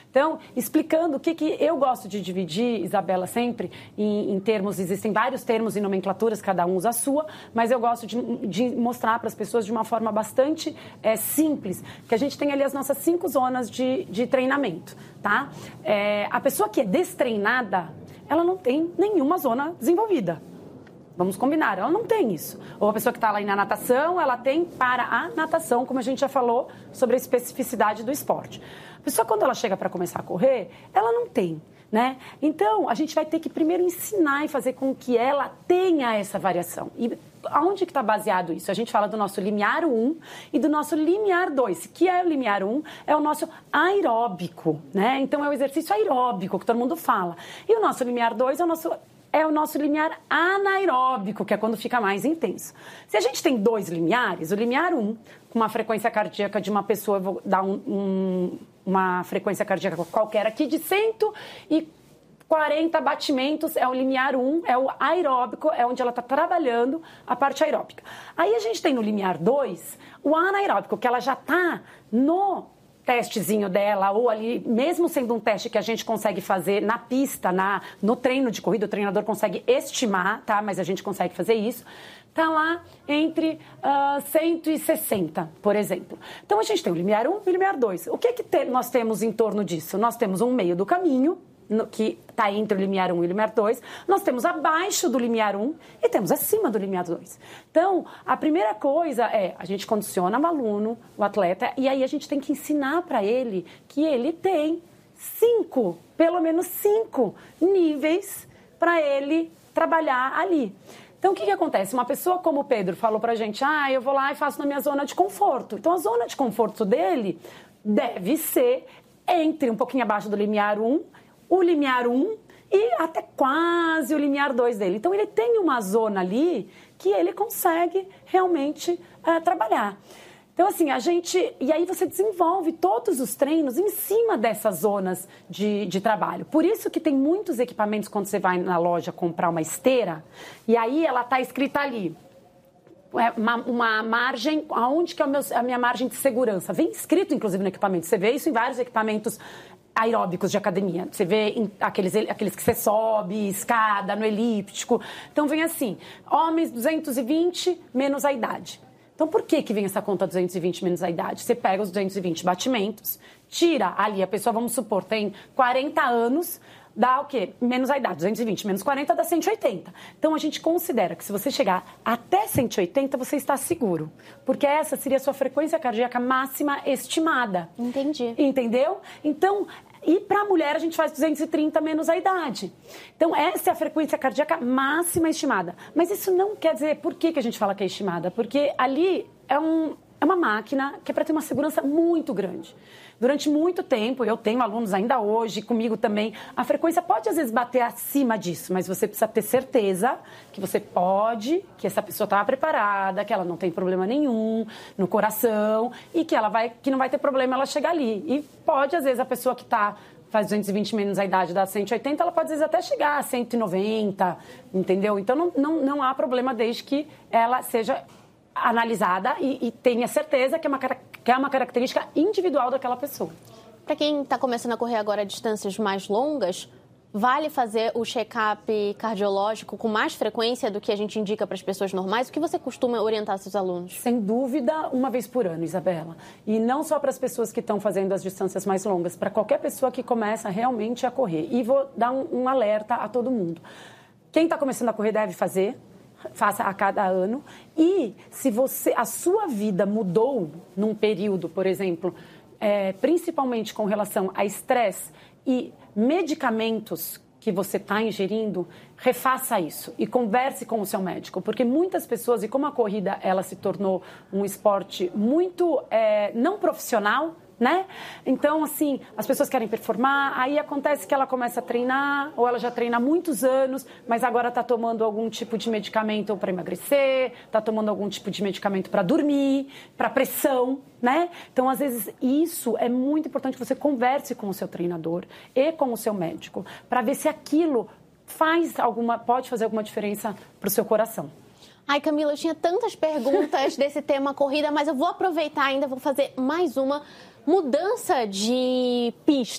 Então, explicando o que eu gosto de dividir, Isabela, sempre em termos, existem vários termos e nomenclaturas, cada um usa a sua, mas eu gosto de mostrar para as pessoas de uma forma bastante simples, que a gente tem ali as nossas 5 zonas de treinamento, tá? A pessoa que é destreinada, ela não tem nenhuma zona desenvolvida. Vamos combinar, ela não tem isso. Ou a pessoa que está lá na natação, ela tem para a natação, como a gente já falou sobre a especificidade do esporte. A pessoa, quando ela chega para começar a correr, ela não tem, né? Então, a gente vai ter que primeiro ensinar e fazer com que ela tenha essa variação. E aonde que está baseado isso? A gente fala do nosso limiar 1 e do nosso limiar 2. Que é o limiar 1? É o nosso aeróbico, né? Então, é o exercício aeróbico que todo mundo fala. E o nosso limiar 2 é o nosso limiar anaeróbico, que é quando fica mais intenso. Se a gente tem 2 limiares, o limiar 1, com uma frequência cardíaca de uma pessoa, eu vou dar uma frequência cardíaca qualquer aqui, de 140 batimentos, é o limiar 1, é o aeróbico, é onde ela está trabalhando a parte aeróbica. Aí a gente tem no limiar 2, o anaeróbico, que ela já está no testezinho dela, ou ali, mesmo sendo um teste que a gente consegue fazer na pista, no treino de corrida, o treinador consegue estimar, tá? Mas a gente consegue fazer isso. Tá lá entre 160, por exemplo. Então, a gente tem o limiar 1 e o limiar 2. O que nós temos em torno disso? Nós temos um meio do caminho, que está entre o limiar 1 e o limiar 2, nós temos abaixo do limiar 1 e temos acima do limiar 2. Então, a primeira coisa a gente condiciona o aluno, o atleta, e aí a gente tem que ensinar para ele que ele tem pelo menos 5 níveis para ele trabalhar ali. Então, o que acontece? Uma pessoa como o Pedro falou pra gente, eu vou lá e faço na minha zona de conforto. Então, a zona de conforto dele deve ser entre um pouquinho abaixo do limiar 1, o limiar 1 e até quase o limiar 2 dele. Então, ele tem uma zona ali que ele consegue realmente trabalhar. Então, assim, e aí você desenvolve todos os treinos em cima dessas zonas de trabalho. Por isso que tem muitos equipamentos, quando você vai na loja comprar uma esteira, e aí ela está escrita ali, uma margem, aonde que é a minha margem de segurança? Vem escrito, inclusive, no equipamento. Você vê isso em vários equipamentos aeróbicos de academia. Você vê aqueles que você sobe, escada, no elíptico. Então, vem assim, homens 220 menos a idade. Então, por que vem essa conta 220 menos a idade? Você pega os 220 batimentos, tira ali, a pessoa, vamos supor, tem 40 anos, dá o quê? Menos a idade, 220 menos 40 dá 180. Então, a gente considera que se você chegar até 180, você está seguro. Porque essa seria a sua frequência cardíaca máxima estimada. Entendi. Entendeu? Então, e para a mulher, a gente faz 230 menos a idade. Então, essa é a frequência cardíaca máxima estimada. Mas isso não quer dizer... Por que a gente fala que é estimada? Porque ali é uma máquina que é para ter uma segurança muito grande. Durante muito tempo, eu tenho alunos ainda hoje, comigo também, a frequência pode às vezes bater acima disso, mas você precisa ter certeza que você pode, que essa pessoa está preparada, que ela não tem problema nenhum no coração e que que não vai ter problema ela chegar ali. E pode, às vezes, a pessoa que faz 220 menos a idade, dá 180, ela pode, às vezes, até chegar a 190, entendeu? Então, não há problema desde que ela seja analisada e tenha certeza que é uma característica individual daquela pessoa. Para quem está começando a correr agora distâncias mais longas, vale fazer o check-up cardiológico com mais frequência do que a gente indica para as pessoas normais? O que você costuma orientar seus alunos? Sem dúvida, uma vez por ano, Isabela. E não só para as pessoas que estão fazendo as distâncias mais longas, para qualquer pessoa que começa realmente a correr. E vou dar um alerta a todo mundo. Quem está começando a correr deve faça a cada ano. E se a sua vida mudou num período, por exemplo, principalmente com relação a estresse e medicamentos que você está ingerindo, refaça isso e converse com o seu médico, porque muitas pessoas, e como a corrida ela se tornou um esporte muito não profissional, né? Então, assim, as pessoas querem performar, aí acontece que ela começa a treinar, ou ela já treina há muitos anos, mas agora está tomando algum tipo de medicamento para emagrecer, está tomando algum tipo de medicamento para dormir, para pressão, né? Então, às vezes, isso é muito importante que você converse com o seu treinador e com o seu médico, para ver se aquilo pode fazer alguma diferença para o seu coração. Ai, Camila, eu tinha tantas perguntas desse tema corrida, mas eu vou aproveitar ainda, vou fazer mais uma. Mudança de pista.